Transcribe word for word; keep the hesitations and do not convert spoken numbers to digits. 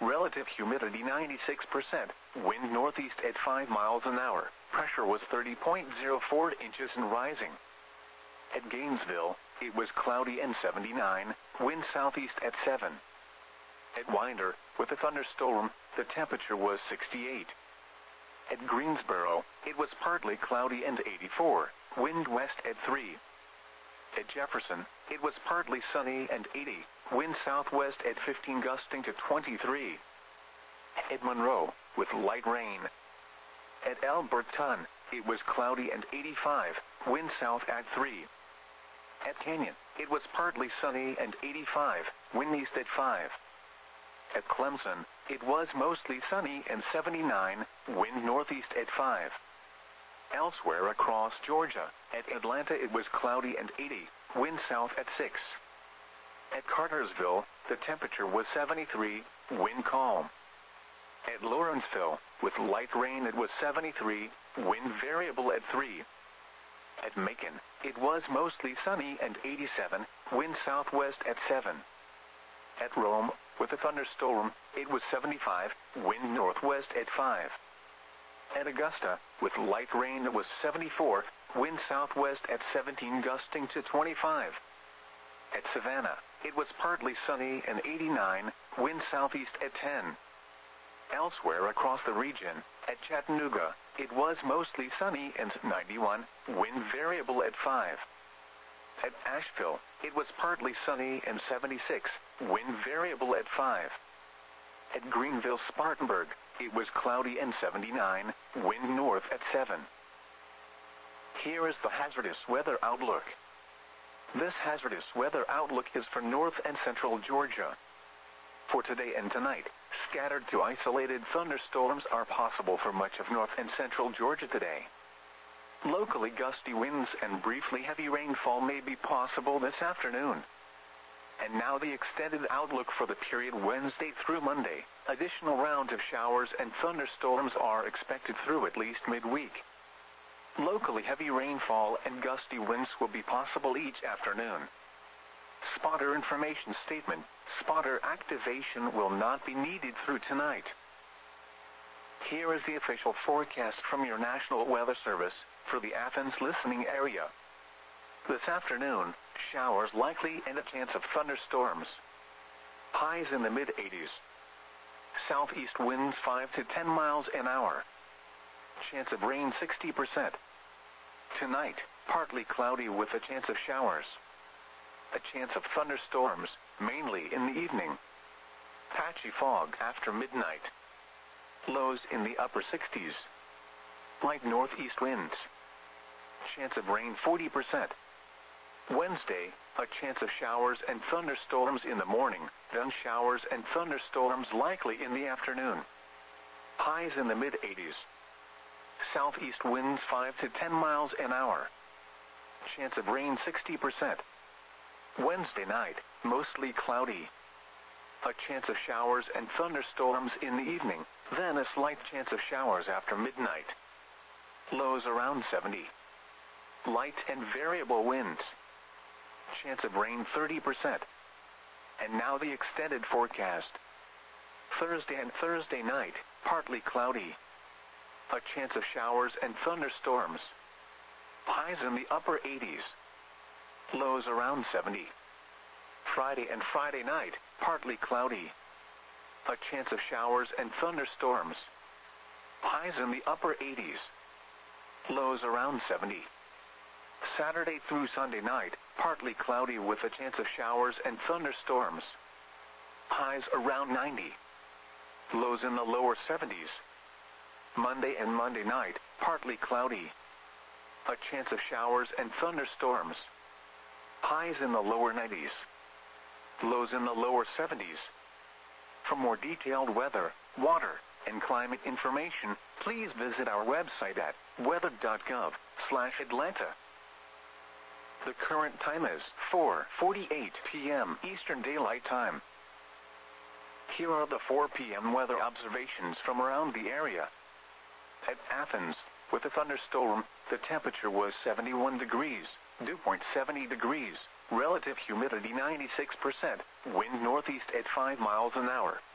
relative humidity ninety-six percent, wind northeast at five miles an hour, pressure was thirty point zero four inches and rising. At Gainesville, it was cloudy and seventy-nine, wind southeast at seven. At Winder, with a thunderstorm, the temperature was sixty-eight. At Greensboro, it was partly cloudy and eighty-four, wind west at three. At Jefferson, it was partly sunny and eighty, wind southwest at fifteen gusting to twenty-three. At Monroe, with light rain. At Alberton, it was cloudy and eighty-five, wind south at three. At Canyon, it was partly sunny and eighty-five, wind east at five. At Clemson, it was mostly sunny and seventy-nine, wind northeast at five. Elsewhere across Georgia, at Atlanta it was cloudy and eighty, wind south at six. At Cartersville, the temperature was seventy-three, wind calm. At Lawrenceville, with light rain it was seventy-three, wind variable at three. At Macon, it was mostly sunny and eighty-seven, wind southwest at seven. At Rome, with a thunderstorm, it was seventy-five, wind northwest at five. At Augusta, with light rain it was seventy-four, wind southwest at seventeen gusting to twenty-five. At Savannah, it was partly sunny and eighty-nine, wind southeast at ten. Elsewhere across the region, at Chattanooga, it was mostly sunny and ninety-one, wind variable at five. At Asheville, it was partly sunny and seventy-six, wind variable at five. At Greenville-Spartanburg, it was cloudy and seventy-nine, wind north at seven. Here is the hazardous weather outlook. This hazardous weather outlook is for north and central Georgia. For today and tonight, scattered to isolated thunderstorms are possible for much of north and central Georgia today. Locally gusty winds and briefly heavy rainfall may be possible this afternoon. And now the extended outlook for the period Wednesday through Monday. Additional rounds of showers and thunderstorms are expected through at least midweek. Locally heavy rainfall and gusty winds will be possible each afternoon. Spotter information statement. Spotter activation will not be needed through tonight. Here is the official forecast from your National Weather Service for the Athens listening area. This afternoon, showers likely and a chance of thunderstorms. Highs in the mid eighties. Southeast winds five to ten miles an hour. Chance of rain sixty percent. Tonight, partly cloudy with a chance of showers. A chance of thunderstorms, mainly in the evening. Patchy fog after midnight. Lows in the upper sixties. Light northeast winds. Chance of rain forty percent. Wednesday, a chance of showers and thunderstorms in the morning, then showers and thunderstorms likely in the afternoon. Highs in the mid eighties. Southeast winds five to ten miles an hour. Chance of rain sixty percent. Wednesday night, mostly cloudy. A chance of showers and thunderstorms in the evening, then a slight chance of showers after midnight. Lows around seventy. Light and variable winds. Chance of rain thirty percent. And now the extended forecast. Thursday and Thursday night, partly cloudy. A chance of showers and thunderstorms. Highs in the upper eighties. Lows around seventy. Friday and Friday night, partly cloudy. A chance of showers and thunderstorms. Highs in the upper eighties. Lows around seventy. Saturday through Sunday night, partly cloudy with a chance of showers and thunderstorms. Highs around ninety. Lows in the lower seventies. Monday and Monday night, partly cloudy. A chance of showers and thunderstorms. Highs in the lower nineties. Lows in the lower seventies. For more detailed weather, water, and climate information, please visit our website at weather dot gov slash Atlanta. The current time is four forty-eight p m Eastern Daylight Time. Here are the four p m weather observations from around the area. At Athens, with a thunderstorm, the temperature was seventy-one degrees, dew point seventy degrees, relative humidity ninety-six percent, wind northeast at five miles an hour.